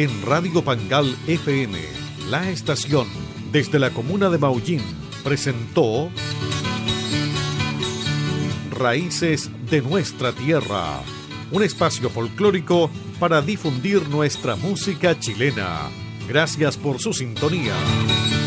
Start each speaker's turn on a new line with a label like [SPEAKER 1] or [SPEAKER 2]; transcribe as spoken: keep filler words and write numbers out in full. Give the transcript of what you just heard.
[SPEAKER 1] en Radio Pangal F M, la estación desde la comuna de Maullín, presentó Raíces de nuestra tierra, un espacio folclórico para difundir nuestra música chilena. Gracias por su sintonía.